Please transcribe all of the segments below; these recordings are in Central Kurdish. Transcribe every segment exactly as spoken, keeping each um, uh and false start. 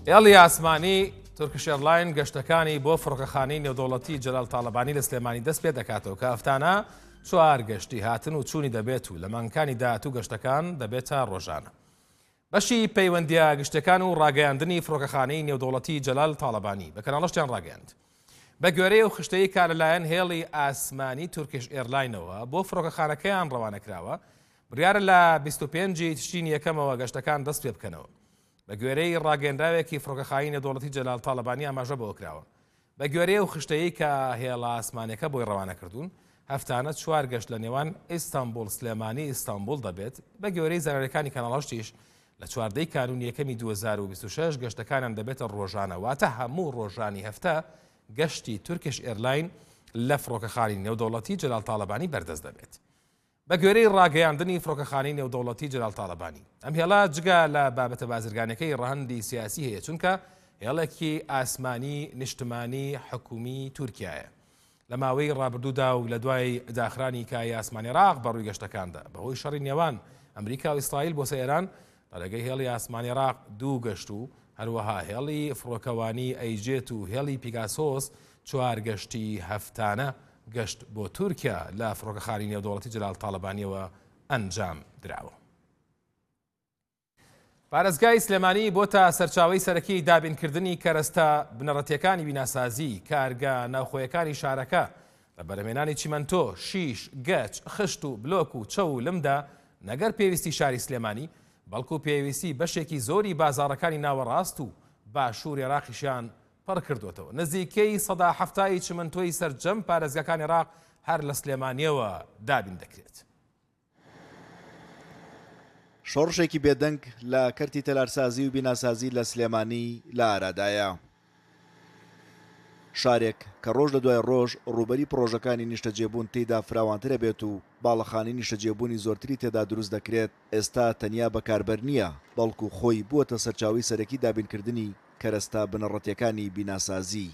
هێڵی ئاسمانی تورکش ئێرلاین گەشتەکانی بۆ فڕۆکەخانەی نێودەوڵەتی جەلال تاڵەبانی لە سلێمانی دەست پێ دەکاتەوە کە ئەفتانە چوار گەشتی هاتن و چوونی دەبێت و لە مانگەکانی داهاتوو گەشتەکان دەبێتە ڕۆژانە. بەشی پەیوەندیە گشتەکان و ڕاگەیاندنی فڕۆکەخانەی نێودەوڵەتی جەلال تاڵەبانی بە کەناڵەشتیان ڕاگەیاند. بە گوێرەی و خشتەی کار لەلایەن هێڵی ئاسمانی تورکش ئێرلاینەوە بۆ فڕۆکەخانەکەیان ڕەوانە کراوە، بڕیارە لە بیست و پێنجی تشرینی یەکەمەوە گەشتەکان دەست پێ بکەنەوە. بە گوێرەی ڕاگەیەندراوێکی فڕۆکەخانەی نێودەوڵەتی جەلال تاڵەبانی ئاماژە بەوە کراوە. بە گوێرەی و خشتەیە کە هێڵە ئاسمانەکە بۆی ڕەوانە کردوون، هەفتانە چوار گەشت لە نێوان ئیستانبول سلێمانی ئیستانبول دەبێت. بە گوێرەی زەرەرەکانی کەناڵەشتیش لە چواردەی کانون یەکەمی دوو هەزار و بیست و شەش گەشتەکانیان دەبێتە ڕۆژانە، واتە هەموو ڕۆژانی هەفتە گەشتی تورکش ئێرلاین لە فڕۆکەخانەی نێودەوڵەتی جەلال تاڵەبانی بەردەست دەبێت. بە گوێرەی ڕاگەیاندنی فڕۆکەخانەی نێودەوڵەتی جەلال تاڵەبانی، ئەم هێڵە جگە لە بابەتە بازرگانەکەی ڕەهەندی سیاسی هەیە، چونکە هێڵێکی ئاسمانی نیشتمانی حکومی تورکیایە. لە ماوەی ڕابردوودا و لە دوای داخرانی کای ئاسمانی عێراق بەڕووی گەشتەکاندا بەهۆی شەڕی نێوان ئەمریکا و ئیسرائیل بۆ سەیران بەڵێگەی هێڵی ئاسمانی عێراق دوو گەشت و هەروەها هێڵی فڕۆکەوانی ئەیجێت و هێڵی پیگاسۆس چوار گەشتی هەفتانە گەشت بۆ تورکیا لە فڕۆکەخانەی نێودەوڵەتی جەلال تاڵەبانیەوە ئەنجام دراوە. پارێزگای سلێمانی بۆتە سەرچاوەی سەرەکی دابینکردنی کەرەستە بنەڕەتیەکانی بیناسازی کارگە ناوخۆیەکانی شارەکە لە بەرهەمێنانی چیمەنتۆ، شیش، گەچ، خشت و بلۆک و چە و لمدا نەگەر پێویستی شاری سلێمانی بەڵکو پێویستی بەشێکی زۆری بازاڕەکانی ناوەڕاست و باشوور عێراقیشیان پڕ کردوێتەوە. نزیکەی سەدا هەفتایی چمەنتۆی سەرجەم پارێزگاکانی عێراق هەر لە سلێمانیەوە دابین دەکرێت. شۆڕشێکی بێدەنگ لە کەرتی تەلارسازی و بیناسازی لە سلێمانی لە ئارادایە. شارێک کە ڕۆژ لە دوای ڕۆژ ڕوبەری پرۆژەکانی نیشتەجێبوون تێدا فراوانترە بێت و باڵەخانەی نیشتەجێبوونی زۆرتری تێدا دروست دەکرێت، ئێستا تەنیا بەکاربەر نییە، بەڵکو خۆی بووەتە سەرچاوی سەرەکی دابینکردنی کەرەستە بنەڕەتیەکانی بیناسازی.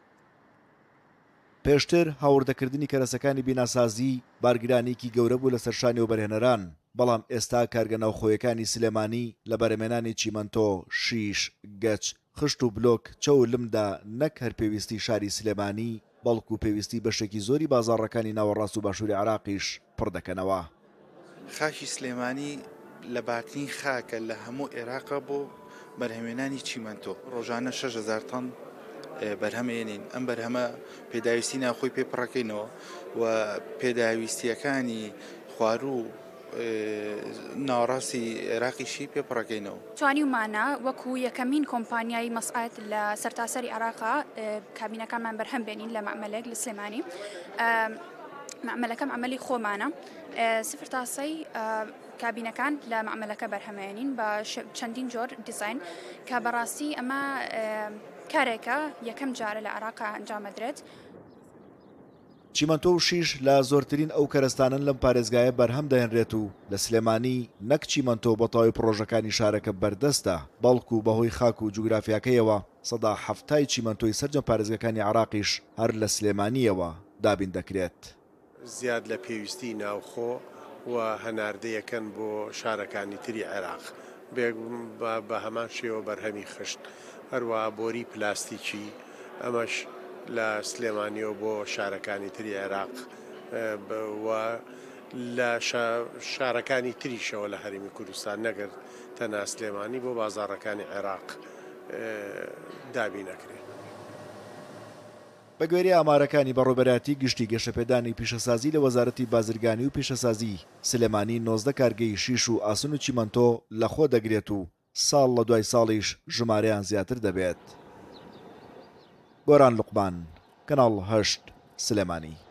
پێشتر هاوردەکردنی کەرەسەکانی بیناسازی بارگرانێکی گەورە بوو لە سەرشانی و بەرهێنەران، بەڵام ئێستا کارگە ناوخۆیەکانی سلێمانی لە بەرهەمێنانی چیمەنتۆ، شیش، گەچ، خشت و بلۆک، چە و لمدا نەک هەر پێویستی شاری سلێمانی بەڵکو پێویستی بەشێکی زۆری بازاڕەکانی ناوەڕاست و باشووری عێراقیش پڕ دەکەنەوە. خاکی سلێمانی لە باتنی خاکە لە هەموو عێراقا بۆ بەرهەمێنانی چیمەنتۆ ڕۆژانە شەش هەزار تەن بەرهەمێنین. ئەم بەرهەمە پێداویستی ناوخۆی پێپڕەکەینەوە و پێداویستیەکانی خواروو ناوەڕاستی عێراقیشی پێپڕەکەینەوە. توانی ومانە وەکو یەکەمین کۆمپانیای مەسعەد لە سەرتاسەری عێراقا کابینەکانمان بەرهەم بێنین لە مەعمەلێک لە سلێمانی. مەعمەلەکە مەعمەلی خۆمانە، سفر تاسەی کابینەکان لە مەعمەلەکە بەرهەمێنین بە چەندین جۆر دیزاین کە بەڕاستی ئەمە کارێکە یەکەم جارە لە عێراقا ئەنجامەدرێت. چیمەنتۆ و شیش لە زۆرترین ئەو کەرەستانن لەم پارێزگایە بەرهەم دەهێنرێت و لە سلێمانی نەک چیمەنتۆ بەتەواوی پرۆژەکانی شارەکە بەردەستە، بەڵکو بەهۆی خاک و جوگرافیاکەیەوە سەدا هەفتای چیمەنتۆی سەرجەم پارێزگەکانی عێراقیش هەر لە سلێمانیەوە دابین دەکرێت. زیاد لە پێویستی ناوخۆ و هەناردەیەکەن بۆ شارەکانی تری عێراق بە هەمان شێوە بەرهەمی خشت، هەروە بۆری پلاستیکی، ئەمەش لە سلێمانیەوە بۆ شارەکانی تری عێراق و لە شارەکانی تریشەوە لە هەرێمی کوردستان نەگەر تەنها سلێمانی بۆ بازاڕەکانی عێراق دابینەکرێت. بە گوێرەی ئامارەکانی بەڕێوەبەراتی گشتی گەشەپێدانی پیشەسازی لە وەزارەتی بازرگانی و پیشەسازی سلێمانی نۆزدە کارگەی شیش و ئاسن و چیمەنتۆ لەخۆ دەگرێت و ساڵ لە دوای ساڵیش ژمارەیان زیاتر دەبێت. گۆران لوقمان، کەناڵ هەشت، سلێمانی.